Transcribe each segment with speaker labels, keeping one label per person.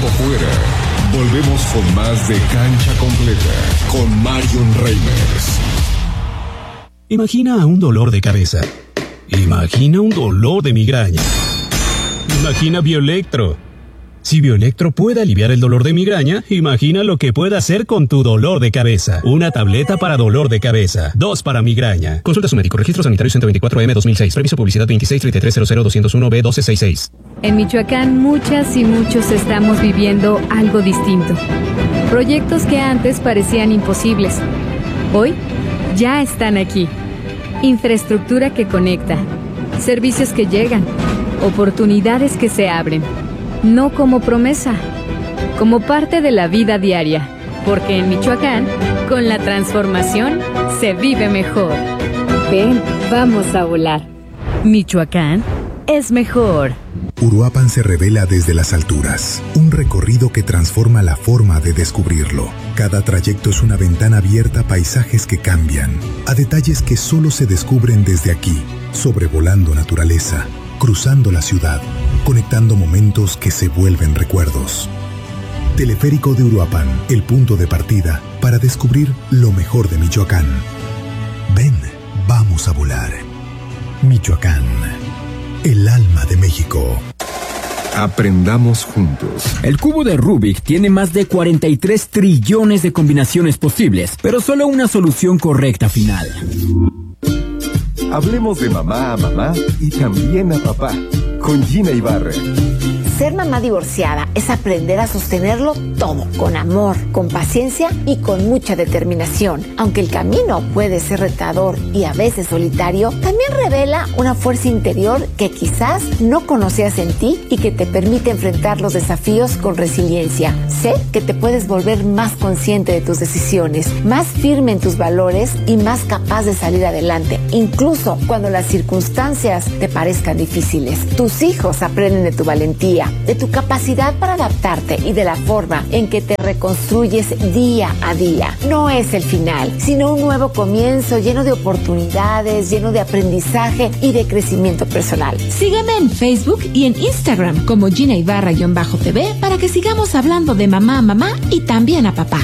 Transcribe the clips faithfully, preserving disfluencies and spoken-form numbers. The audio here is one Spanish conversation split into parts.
Speaker 1: tiempo fuera. Volvemos con más de Cancha Completa con Marion Reimers.
Speaker 2: Imagina un dolor de cabeza. Imagina un dolor de migraña. Imagina Bioelectro. Si Bioelectro puede aliviar el dolor de migraña, imagina lo que puede hacer con tu dolor de cabeza. Una tableta para dolor de cabeza, dos para migraña. Consulta a su médico. Registro Sanitario ciento veinticuatro M dos mil seis. Previso publicidad veintiséis treinta y tres cero cero doscientos uno B doce sesenta y seis.
Speaker 3: En Michoacán, muchas y muchos estamos viviendo algo distinto. Proyectos que antes parecían imposibles, hoy ya están aquí. Infraestructura que conecta, servicios que llegan, oportunidades que se abren. No como promesa, como parte de la vida diaria, porque en Michoacán, con la transformación, se vive mejor. Ven, vamos a volar. Michoacán es mejor.
Speaker 4: Uruapan se revela desde las alturas, un recorrido que transforma la forma de descubrirlo. Cada trayecto es una ventana abierta a paisajes que cambian, a detalles que solo se descubren desde aquí, sobrevolando naturaleza, cruzando la ciudad, conectando momentos que se vuelven recuerdos. Teleférico de Uruapan, el punto de partida para descubrir lo mejor de Michoacán. Ven, vamos a volar. Michoacán, el alma de México.
Speaker 1: Aprendamos juntos.
Speaker 5: El cubo de Rubik tiene más de cuarenta y tres trillones de combinaciones posibles, pero solo una solución correcta final.
Speaker 1: Hablemos de mamá a mamá y también a papá, con Gina Ibarra.
Speaker 6: Ser mamá divorciada es aprender a sostenerlo todo, con amor, con paciencia y con mucha determinación. Aunque el camino puede ser retador y a veces solitario, también revela una fuerza interior que quizás no conocías en ti y que te permite enfrentar los desafíos con resiliencia. Sé que te puedes volver más consciente de tus decisiones, más firme en tus valores y más capaz de salir adelante, incluso cuando las circunstancias te parezcan difíciles. Tus hijos aprenden de tu valentía, de tu capacidad para adaptarte y de la forma en que te reconstruyes día a día. No es el final, sino un nuevo comienzo lleno de oportunidades, lleno de aprendizaje y de crecimiento personal.
Speaker 7: Sígueme en Facebook y en Instagram como Gina Ibarra-T V para que sigamos hablando de mamá a mamá y también a papá.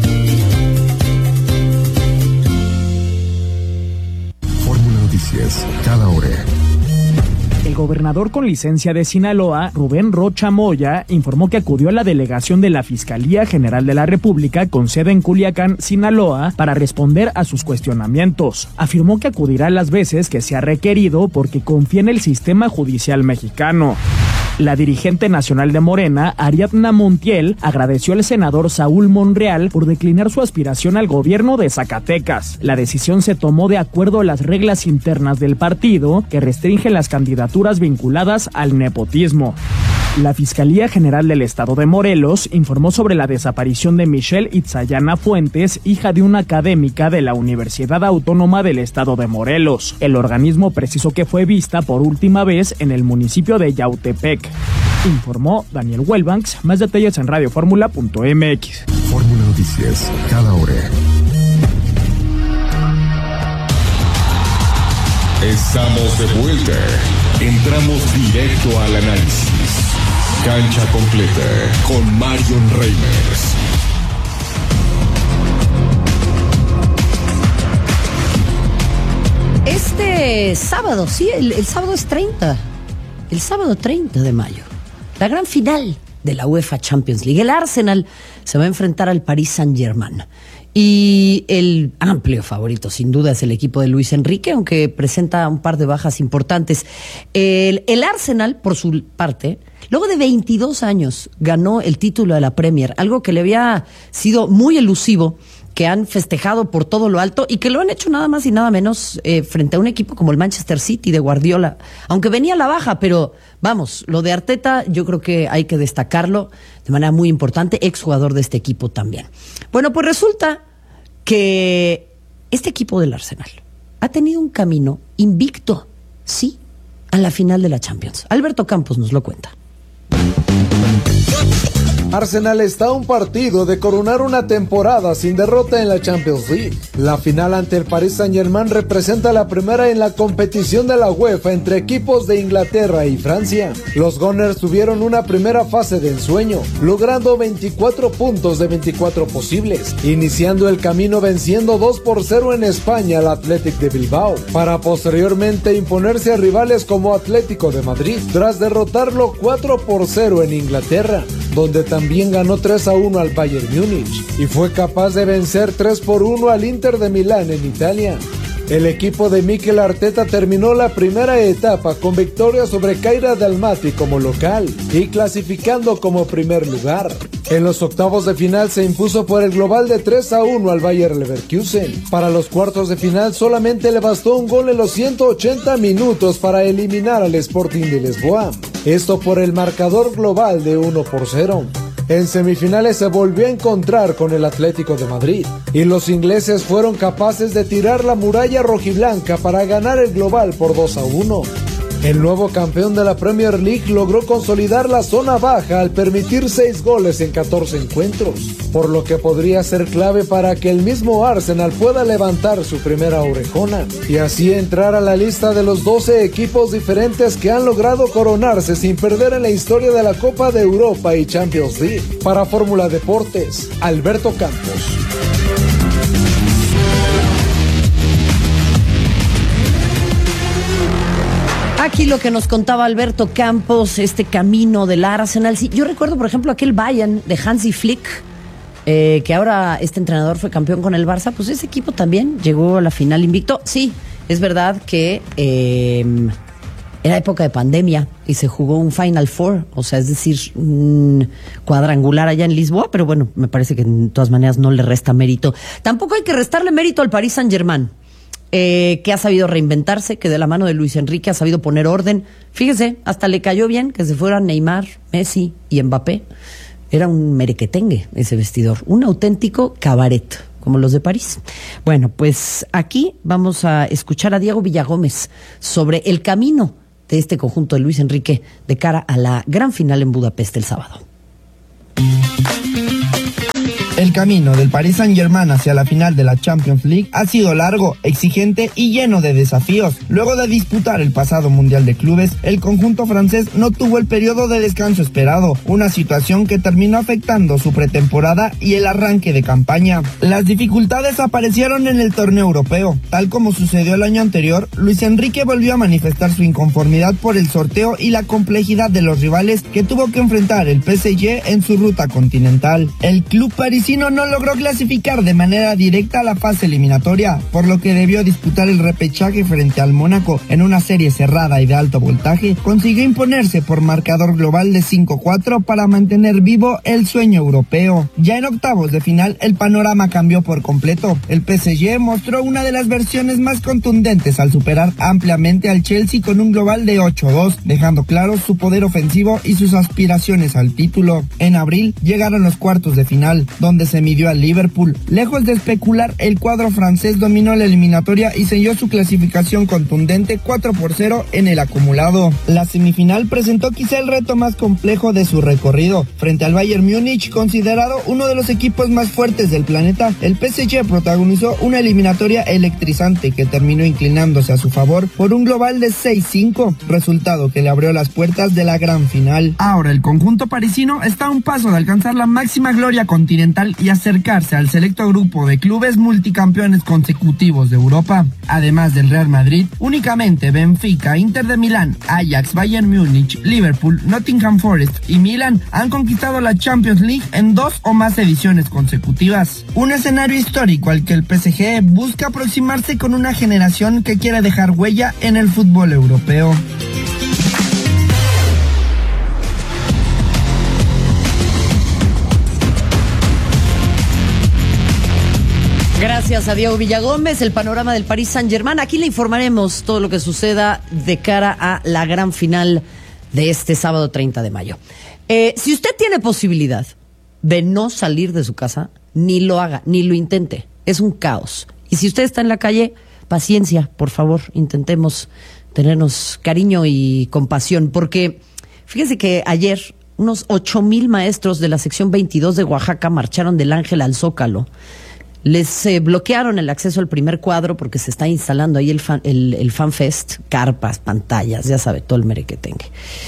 Speaker 1: Fórmula Noticias, cada hora.
Speaker 8: El gobernador con licencia de Sinaloa, Rubén Rocha Moya, informó que acudió a la delegación de la Fiscalía General de la República con sede en Culiacán, Sinaloa, para responder a sus cuestionamientos. Afirmó que acudirá las veces que sea requerido porque confía en el sistema judicial mexicano. La dirigente nacional de Morena, Ariadna Montiel, agradeció al senador Saúl Monreal por declinar su aspiración al gobierno de Zacatecas. La decisión se tomó de acuerdo a las reglas internas del partido que restringen las candidaturas vinculadas al nepotismo. La Fiscalía General del Estado de Morelos informó sobre la desaparición de Michelle Itzayana Fuentes, hija de una académica de la Universidad Autónoma del Estado de Morelos. El organismo precisó que fue vista por última vez en el municipio de Yautepec. Informó Daniel Welbanks. Más detalles en radio fórmula punto m x.
Speaker 1: Fórmula Noticias, cada hora. Estamos de vuelta. Entramos directo al análisis. Cancha Completa con Marion Reimers.
Speaker 9: Este sábado, sí, el, el sábado es treinta. El sábado treinta de mayo. La gran final de la UEFA Champions League. El Arsenal se va a enfrentar al Paris Saint-Germain. Y el amplio favorito, sin duda, es el equipo de Luis Enrique, aunque presenta un par de bajas importantes. El, el Arsenal, por su parte, luego de veintidós años, ganó el título de la Premier, algo que le había sido muy elusivo, que han festejado por todo lo alto y que lo han hecho nada más y nada menos eh, frente a un equipo como el Manchester City de Guardiola, aunque venía a la baja, pero vamos, lo de Arteta yo creo que hay que destacarlo de manera muy importante, exjugador de este equipo también. Bueno, pues resulta que este equipo del Arsenal ha tenido un camino invicto, sí, a la final de la Champions. Alberto Campos nos lo cuenta.
Speaker 10: Arsenal está a un partido de coronar una temporada sin derrota en la Champions League. La final ante el Paris Saint-Germain representa la primera en la competición de la UEFA entre equipos de Inglaterra y Francia. Los Gunners tuvieron una primera fase de ensueño, logrando veinticuatro puntos de veinticuatro posibles, iniciando el camino venciendo dos por cero en España al Athletic de Bilbao, para posteriormente imponerse a rivales como Atlético de Madrid, tras derrotarlo cuatro por cero en Inglaterra, donde también ganó tres a uno al Bayern Múnich, y fue capaz de vencer tres por uno al Inter de Milán en Italia. El equipo de Mikel Arteta terminó la primera etapa con victoria sobre Kairat Almaty como local y clasificando como primer lugar. En los octavos de final se impuso por el global de tres a uno al Bayer Leverkusen. Para los cuartos de final solamente le bastó un gol en los ciento ochenta minutos para eliminar al Sporting de Lisboa. Esto por el marcador global de uno por cero. En semifinales se volvió a encontrar con el Atlético de Madrid y los ingleses fueron capaces de tirar la muralla rojiblanca para ganar el global por dos a uno. El nuevo campeón de la Premier League logró consolidar la zona baja al permitir seis goles en catorce encuentros, por lo que podría ser clave para que el mismo Arsenal pueda levantar su primera orejona y así entrar a la lista de los doce equipos diferentes que han logrado coronarse sin perder en la historia de la Copa de Europa y Champions League. Para Fórmula Deportes, Alberto Campos.
Speaker 9: Aquí lo que nos contaba Alberto Campos, este camino del Arsenal. Sí, yo recuerdo, por ejemplo, aquel Bayern de Hansi Flick, eh, que ahora este entrenador fue campeón con el Barça. Pues ese equipo también llegó a la final invicto. Sí, es verdad que eh, era época de pandemia y se jugó un Final Four, o sea, es decir, un cuadrangular allá en Lisboa, pero bueno, me parece que de todas maneras no le resta mérito. Tampoco hay que restarle mérito al Paris Saint-Germain. Eh, que ha sabido reinventarse, que de la mano de Luis Enrique ha sabido poner orden. Fíjese, hasta le cayó bien que se fueran Neymar, Messi y Mbappé. Era un merequetengue ese vestidor, un auténtico cabaret, como los de París. Bueno, pues aquí vamos a escuchar a Diego Villagómez sobre el camino de este conjunto de Luis Enrique de cara a la gran final en Budapest el sábado.
Speaker 11: El camino del Paris Saint-Germain hacia la final de la Champions League ha sido largo, exigente y lleno de desafíos. Luego de disputar el pasado Mundial de Clubes, el conjunto francés no tuvo el periodo de descanso esperado, una situación que terminó afectando su pretemporada y el arranque de campaña. Las dificultades aparecieron en el torneo europeo. Tal como sucedió el año anterior, Luis Enrique volvió a manifestar su inconformidad por el sorteo y la complejidad de los rivales que tuvo que enfrentar el P S G en su ruta continental. El club parisino no logró clasificar de manera directa a la fase eliminatoria, por lo que debió disputar el repechaje frente al Mónaco en una serie cerrada y de alto voltaje. Consiguió imponerse por marcador global de cinco cuatro para mantener vivo el sueño europeo. Ya en octavos de final el panorama cambió por completo. El P S G mostró una de las versiones más contundentes al superar ampliamente al Chelsea con un global de ocho dos, dejando claro su poder ofensivo y sus aspiraciones al título. En abril llegaron los cuartos de final, donde se midió al Liverpool. Lejos de especular, el cuadro francés dominó la eliminatoria y selló su clasificación contundente cuatro por cero en el acumulado. La semifinal presentó quizá el reto más complejo de su recorrido. Frente al Bayern Múnich, considerado uno de los equipos más fuertes del planeta, el P S G protagonizó una eliminatoria electrizante que terminó inclinándose a su favor por un global de seis cinco, resultado que le abrió las puertas de la gran final. Ahora el conjunto parisino está a un paso de alcanzar la máxima gloria continental y acercarse al selecto grupo de clubes multicampeones consecutivos de Europa. Además del Real Madrid, únicamente Benfica, Inter de Milán, Ajax, Bayern Múnich, Liverpool, Nottingham Forest y Milan han conquistado la Champions League en dos o más ediciones consecutivas. Un escenario histórico al que el P S G busca aproximarse con una generación que quiere dejar huella en el fútbol europeo.
Speaker 9: Gracias a Diego Villagómez, el panorama del Paris Saint-Germain. Aquí le informaremos todo lo que suceda de cara a la gran final de este sábado treinta de mayo. Eh, si usted tiene posibilidad de no salir de su casa, ni lo haga, ni lo intente. Es un caos. Y si usted está en la calle, paciencia, por favor, intentemos tenernos cariño y compasión. Porque fíjese que ayer unos ocho mil maestros de la sección veintidós de Oaxaca marcharon del Ángel al Zócalo. Les eh, bloquearon el acceso al primer cuadro porque se está instalando ahí el, fan, el, el FanFest, carpas, pantallas, ya sabe, todo el merequetengue.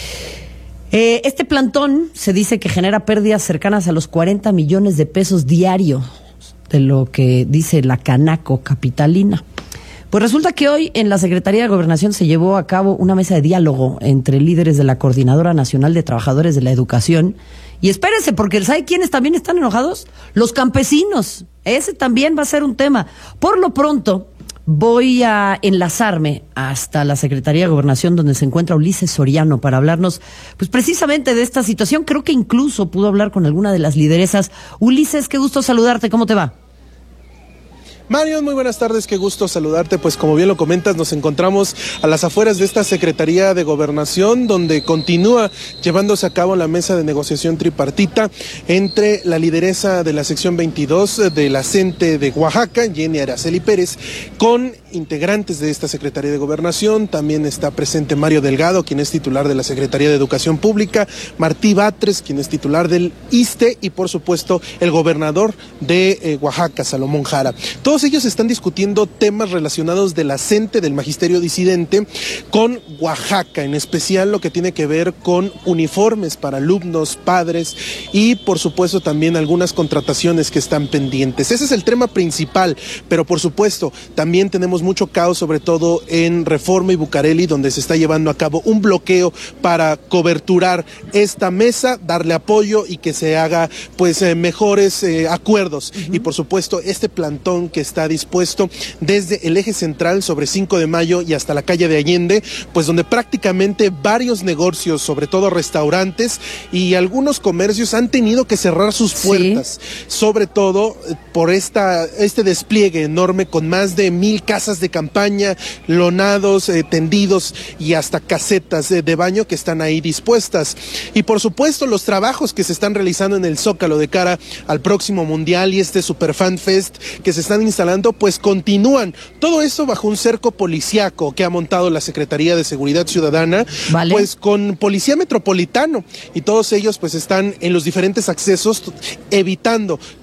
Speaker 9: Eh, este plantón se dice que genera pérdidas cercanas a los cuarenta millones de pesos diarios, de lo que dice la Canaco capitalina. Pues resulta que hoy en la Secretaría de Gobernación se llevó a cabo una mesa de diálogo entre líderes de la Coordinadora Nacional de Trabajadores de la Educación. Y espérense, porque ¿sabe quiénes también están enojados? Los campesinos. Ese también va a ser un tema. Por lo pronto, voy a enlazarme hasta la Secretaría de Gobernación, donde se encuentra Ulises Soriano, para hablarnos pues precisamente de esta situación. Creo que incluso pudo hablar con alguna de las lideresas. Ulises, qué gusto saludarte. ¿Cómo te va?
Speaker 12: Marion, muy buenas tardes, qué gusto saludarte. Pues como bien lo comentas, nos encontramos a las afueras de esta Secretaría de Gobernación, donde continúa llevándose a cabo la mesa de negociación tripartita entre la lideresa de la sección veintidós de la CENTE de Oaxaca, Jenny Araceli Pérez, con integrantes de esta Secretaría de Gobernación. También está presente Mario Delgado, quien es titular de la Secretaría de Educación Pública, Martí Batres, quien es titular del ISSSTE, y por supuesto el gobernador de eh, Oaxaca, Salomón Jara. Todos ellos están discutiendo temas relacionados de la CENTE, del magisterio disidente, con Oaxaca, en especial lo que tiene que ver con uniformes para alumnos, padres y por supuesto también algunas contrataciones que están pendientes. Ese es el tema principal, pero por supuesto también tenemos mucho caos, sobre todo en Reforma y Bucareli, donde se está llevando a cabo un bloqueo para coberturar esta mesa, darle apoyo y que se haga pues eh, mejores eh, acuerdos. Uh-huh. Y por supuesto este plantón que está dispuesto desde el eje central sobre cinco de mayo y hasta la calle de Allende, pues donde prácticamente varios negocios, sobre todo restaurantes y algunos comercios, han tenido que cerrar sus puertas, sí. sobre todo por esta este despliegue enorme con más de mil casas de campaña, lonados, eh, tendidos y hasta casetas eh, de baño que están ahí dispuestas. Y por supuesto los trabajos que se están realizando en el Zócalo de cara al próximo Mundial y este Super Fan Fest que se están instalando, pues continúan. Todo eso bajo un cerco policiaco que ha montado la Secretaría de Seguridad Ciudadana, vale. pues con policía metropolitano, y todos ellos pues están en los diferentes accesos evitando